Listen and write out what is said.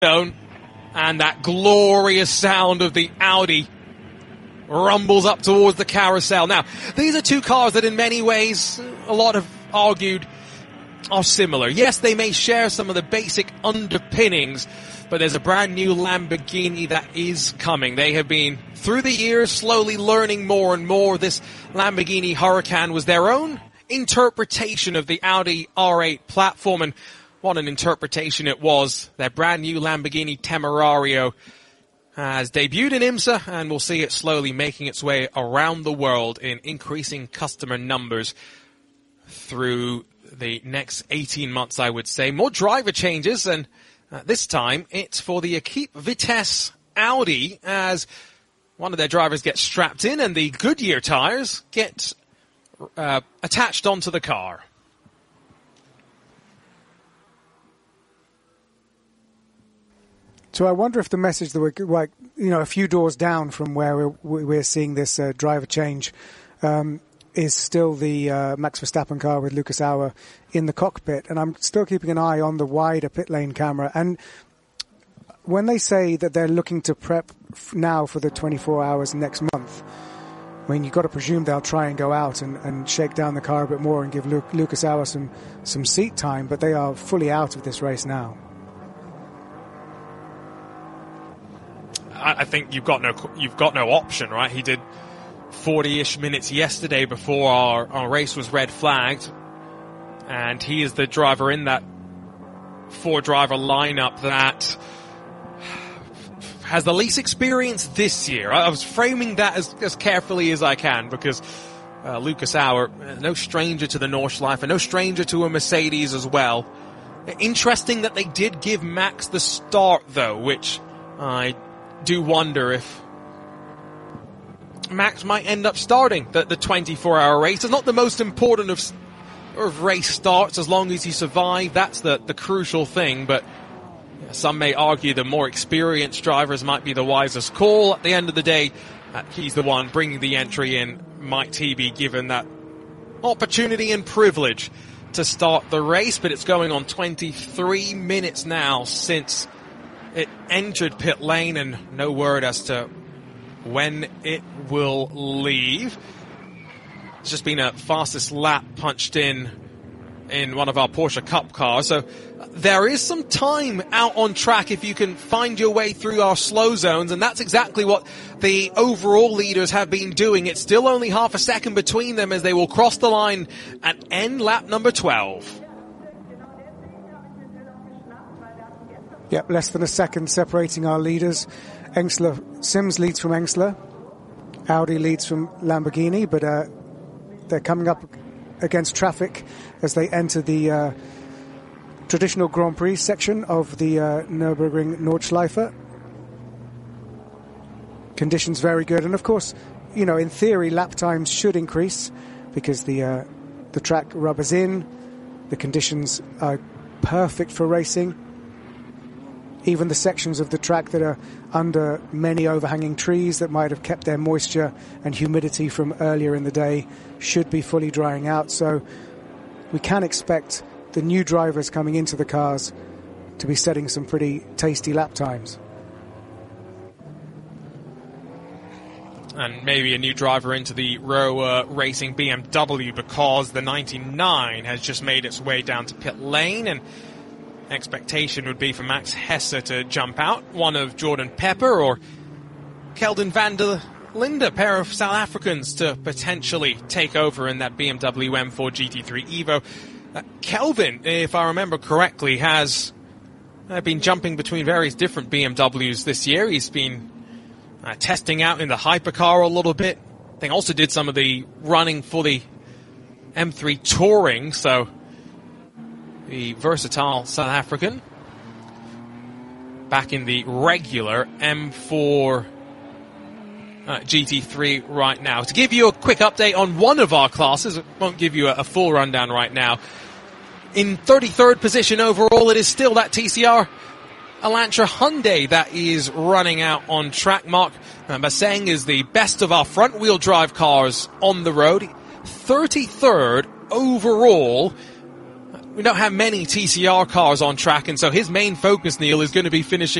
and that glorious sound of the Audi rumbles up towards the carousel. Now, these are two cars that in many ways, a lot have argued, are similar. Yes, they may share some of the basic underpinnings, but there's a brand new Lamborghini that is coming. They have been, through the years, slowly learning more and more. This Lamborghini Huracan was their own interpretation of the Audi R8 platform, and what an interpretation it was. Their brand new Lamborghini Temerario has debuted in IMSA, and we'll see it slowly making its way around the world in increasing customer numbers through the next 18 months, I would say. More driver changes, and this time it's for the Equipe Vitesse Audi, as one of their drivers gets strapped in and the Goodyear tires get attached onto the car. So I wonder if the message that we're, like, a few doors down from where we're seeing this driver change is still the Max Verstappen car with Lucas Auer in the cockpit. And I'm still keeping an eye on the wider pit lane camera. And when they say that they're looking to prep now for the 24 hours next month, I mean, you've got to presume they'll try and go out and shake down the car a bit more and give Lucas Auer some seat time. But they are fully out of this race now. I think you've got no option, right? He did 40-ish minutes yesterday before our race was red flagged, and he is the driver in that 4-driver lineup that has the least experience this year. I was framing that as carefully as I can, because Lucas Auer, no stranger to the Nordschleife, no stranger to a Mercedes as well. Interesting that they did give Max the start, though, which I do wonder if Max might end up starting the 24-hour race. It's not the most important of race starts, as long as you survive. That's the crucial thing, but some may argue the more experienced drivers might be the wisest call. At the end of the day, he's the one bringing the entry in. Might he be given that opportunity and privilege to start the race? But it's going on 23 minutes now since it entered pit lane, and no word as to when it will leave. It's just been a fastest lap punched in one of our Porsche Cup cars. So there is some time out on track if you can find your way through our slow zones, and that's exactly what the overall leaders have been doing. It's still only half a second between them as they will cross the line and end lap number 12. Yep, less than a second separating our leaders. Sims leads from Engsler. Audi leads from Lamborghini, but they're coming up against traffic as they enter the traditional Grand Prix section of the Nürburgring Nordschleife. Conditions very good, and of course, in theory, lap times should increase because the track rubbers in. The conditions are perfect for racing. Even the sections of the track that are under many overhanging trees that might have kept their moisture and humidity from earlier in the day should be fully drying out. So we can expect the new drivers coming into the cars to be setting some pretty tasty lap times. And maybe a new driver into the Rowe Racing BMW, because the 99 has just made its way down to pit lane, and expectation would be for Max Hesse to jump out, one of Jordan Pepper or Kelvin van der Linde, a pair of South Africans, to potentially take over in that BMW M4 GT3 Evo. Kelvin, if I remember correctly, has been jumping between various different BMWs this year. He's been testing out in the hypercar a little bit. I think also did some of the running for the M3 Touring, so the versatile South African back in the regular M4 GT3 right now. To give you a quick update on one of our classes, I won't give you a full rundown right now. In 33rd position overall, it is still that TCR Elantra Hyundai that is running out on track. Mark Basseng is the best of our front-wheel drive cars on the road. 33rd overall. we don't have many TCR cars on track, and so his main focus, Neil, is going to be finishing